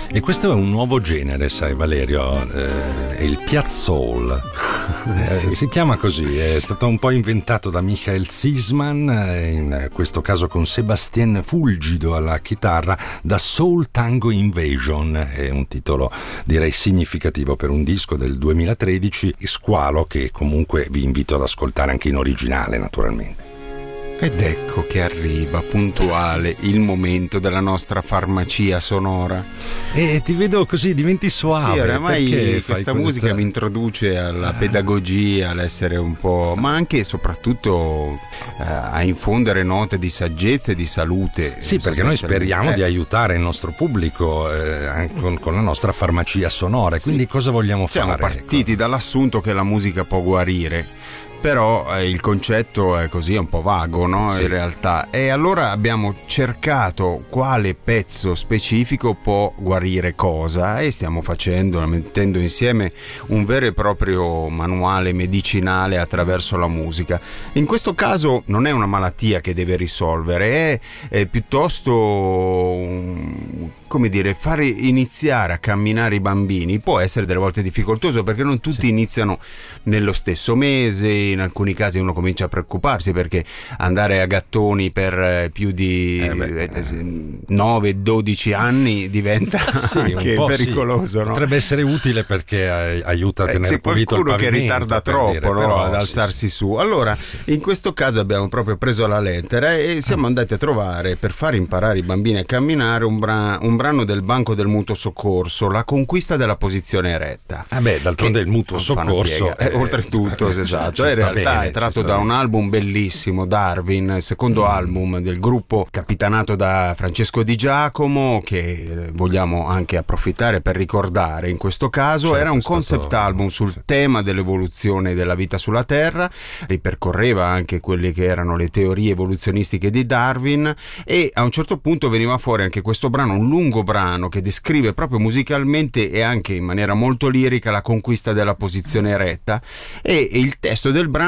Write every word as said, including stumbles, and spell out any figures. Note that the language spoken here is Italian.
E questo è un nuovo genere, sai Valerio, eh, è il piazzole. Eh, sì. Si chiama così, è stato un po' inventato da Michael Ziesman, in questo caso con Sébastien Fulgido alla chitarra, da Soul Tango Invasion. È un titolo direi significativo per un disco del duemilatredici, squalo, che comunque vi invito ad ascoltare anche in originale naturalmente. Ed ecco che arriva puntuale il momento della nostra farmacia sonora. E ti vedo così, diventi suave. Sì, oramai questa musica questa... mi introduce alla pedagogia, all'essere un po', ma anche e soprattutto eh, a infondere note di saggezza e di salute. Sì, perché noi speriamo eh. di aiutare il nostro pubblico eh, con, con la nostra farmacia sonora. Quindi sì. Cosa vogliamo Siamo fare? partiti ecco. dall'assunto che la musica può guarire. Però eh, il concetto è così, è un po' vago, no? Sì. In realtà. E allora abbiamo cercato quale pezzo specifico può guarire cosa e stiamo facendo, mettendo insieme un vero e proprio manuale medicinale attraverso la musica. In questo caso non è una malattia che deve risolvere, è, è piuttosto, come dire, fare iniziare a camminare i bambini. Può essere delle volte difficoltoso perché non tutti sì. iniziano nello stesso mese. In alcuni casi uno comincia a preoccuparsi perché andare a gattoni per più di eh nove dodici anni diventa sì, anche pericoloso, sì. no? Potrebbe essere utile perché aiuta a tenere eh, pulito il pavimento, che ritarda troppo, dire, no? però, ad alzarsi sì, su. Allora sì, sì. in questo caso abbiamo proprio preso la lettera e siamo andati a trovare, per far imparare i bambini a camminare, un, bra- un brano del Banco del Mutuo Soccorso, La conquista della posizione eretta. Ah beh, d'altronde il mutuo soccorso eh, oltretutto eh, esatto, ci in sta realtà bene, è tratto ci sta da un bene. album bellissimo, Darwin, il secondo mm. album del gruppo capitanato da Francesco Di Giacomo, che vogliamo anche approfittare per ricordare in questo caso. Certo, era un stato... concept album sul sì. tema dell'evoluzione della vita sulla Terra, ripercorreva anche quelle che erano le teorie evoluzionistiche di Darwin e a un certo punto veniva fuori anche questo brano, un lungo brano che descrive proprio musicalmente e anche in maniera molto lirica la conquista della posizione eretta, e il testo del brano